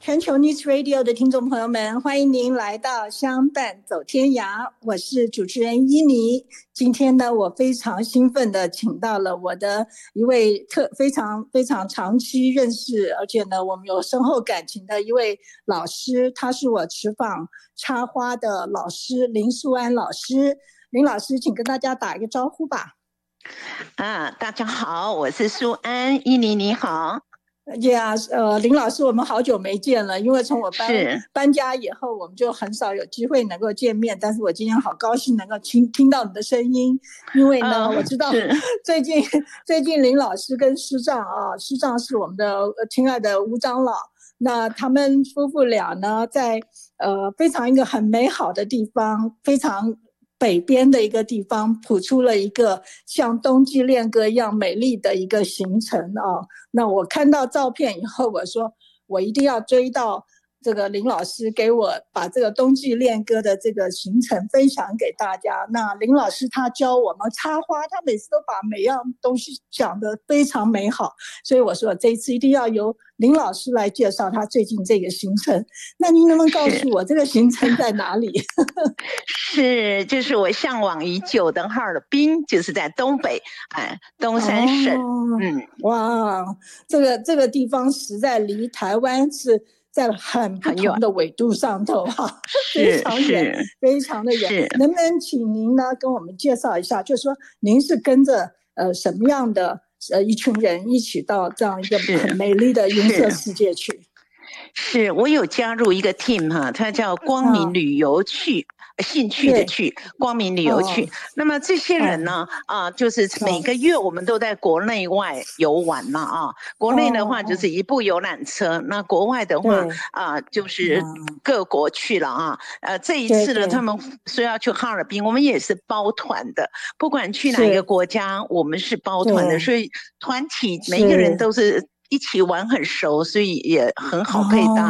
全球 News Radio 的听众朋友们，欢迎您来到相伴走天涯，我是主持人伊妮。今天呢，我非常兴奋的请到了我的一位非常长期认识，而且呢，我们有深厚感情的一位老师，他是我持坊插花的老师林素安老师。林老师，请跟大家打一个招呼吧。 大家好，我是素安，伊妮你好。 林老师，我们好久没见了，因为从我搬家以后，我们就很少有机会能够见面。但是我今天好高兴能够听到你的声音，因为呢，我知道最近林老师跟师丈师丈是我们的亲爱的吴长老，那他们夫妇俩呢，在非常一个很美好的地方，非常北边的一个地方谱出了一个像冬季恋歌一样美丽的一个行程那我看到照片以后，我说我一定要追到这个林老师给我把这个冬季恋歌的这个行程分享给大家。那林老师他教我们插花，他每次都把每样东西讲得非常美好，所以我说这一次一定要由林老师来介绍他最近这个行程。那您能不能告诉我这个行程在哪里？ 就是我向往已久的哈尔滨，就是在东北东三省。 哇，这个地方实在离台湾是在很不同的纬度上头非常远，非常的远。能不能请您呢跟我们介绍一下，就是说您是跟着什么样的一群人一起到这样一个很美丽的云色世界去？ 是我有加入一个 team 它叫光明旅游趣。兴趣的趣，光明旅游趣。那么这些人呢，就是每个月我们都在国内外游玩嘛国内的话就是一部游览车，那国外的话就是各国去了这一次呢，他们说要去哈尔滨，我们也是包团的，不管去哪一个国家，我们是包团的，所以团体每个人都是一起玩很熟，所以也很好配搭。